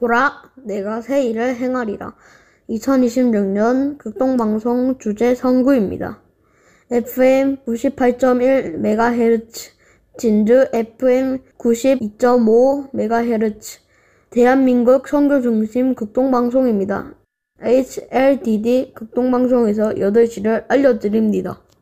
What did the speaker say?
보라, 내가 새 일을 행하리라. 2026년 극동방송 주제 선구입니다. FM 98.1MHz, 진주 FM 92.5MHz, 대한민국 선교 중심 극동방송입니다. HLDD 극동방송에서 8시를 알려드립니다.